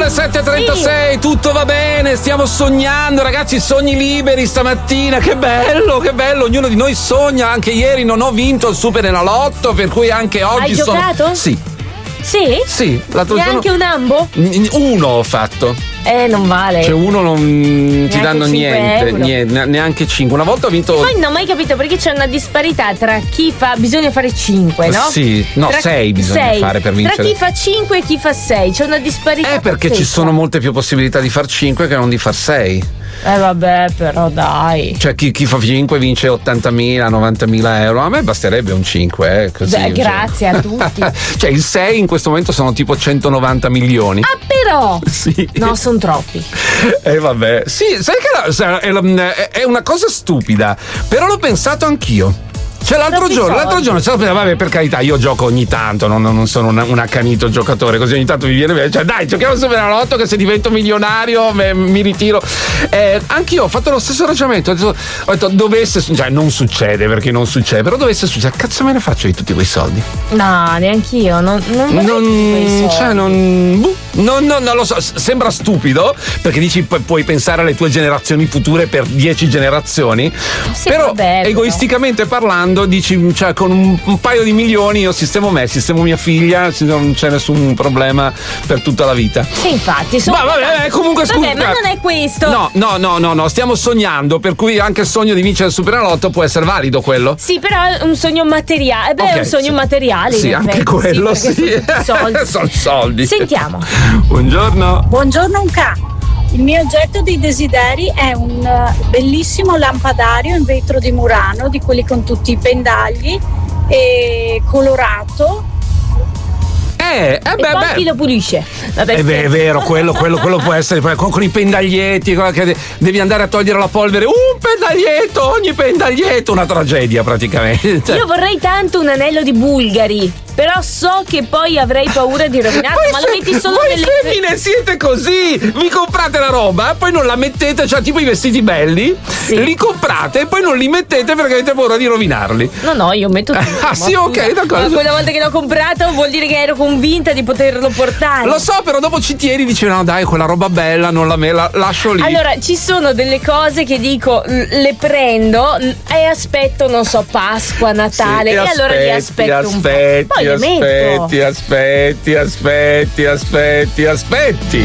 le 7:36, sì. Tutto va bene, stiamo sognando, ragazzi, sogni liberi stamattina, che bello, ognuno di noi sogna, anche ieri non ho vinto il Superenalotto, per cui anche oggi Hai giocato? Sì. Sì? Sì, l'altro giorno. Neanche un ambo? Uno ho fatto. Non vale. Cioè uno non neanche ti danno niente, neanche 5. Una volta ho vinto. E poi non ho mai capito perché c'è una disparità tra chi fa. Bisogna fare 5, no? Sì, no, 6 bisogna fare per vincere. Tra chi fa 5 e chi fa 6. C'è una disparità. Perché ci sono molte più possibilità di far 5 che non di far 6. Vabbè, però dai. Cioè chi fa 5 vince 80.000, 90.000 euro. A me basterebbe un 5, così. Beh, grazie a tutti. Cioè il 6 in questo momento sono tipo 190 milioni. Ah, però! Sì. No, sono troppi. Vabbè. Sì, sai che è una cosa stupida, però l'ho pensato anch'io. Cioè l'altro giorno vabbè, per carità, io gioco ogni tanto, non sono un accanito giocatore, così ogni tanto mi viene bene, cioè dai, giochiamo al Superenalotto che se divento milionario mi ritiro. Anch'io ho fatto lo stesso ragionamento, ho detto dovesse, cioè non succede perché non succede, però dovesse succedere, cazzo me ne faccio di tutti quei soldi? No, neanch'io, non lo so, sembra stupido perché dici puoi pensare alle tue generazioni future per 10 generazioni, sì, però vabbè, egoisticamente parlando dici, cioè con un paio di milioni io sistemo mia figlia, non c'è nessun problema per tutta la vita. Sì, infatti. Ma vabbè, comunque scusa. Vabbè, ma non è questo. No, stiamo sognando, per cui anche il sogno di vincere il Superenalotto può essere valido quello. Sì, però è un sogno materiale. È un sogno materiale. Sì, anche quello, sì. Sono soldi. Sentiamo. Buongiorno, Unca. Il mio oggetto dei desideri è un bellissimo lampadario in vetro di Murano, di quelli con tutti i pendagli, e colorato. Poi chi lo pulisce? Vabbè, è vero, quello può essere con i pendaglietti, che devi andare a togliere la polvere, un pendaglietto, ogni pendaglietto, una tragedia praticamente. Io vorrei tanto un anello di Bulgari, però so che poi avrei paura di rovinarlo, ma lo metti solo nelle femmine siete così, vi comprate la roba, poi non la mettete, cioè tipo i vestiti belli, sì. Li comprate e poi non li mettete perché avete paura di rovinarli. No, io metto tutto. Sì, ok, d'accordo. Ma quella volta che l'ho comprato vuol dire che ero convinta di poterlo portare. Lo so, però dopo ci tieni, dici no dai, quella roba bella non la lascio lì. Allora, ci sono delle cose che dico, le prendo e aspetto, non so, Pasqua, Natale, sì, allora li aspetto un po'. Poi le metto. Aspetti.